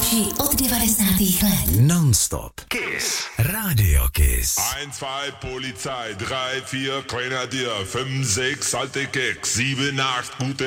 nejlepší od 90. let. Non-stop. Kiss. Radio Kiss. 1, 2, Polizei, 3, 4, Grenadier, 5, 6, alte Keks, 7, 8, gute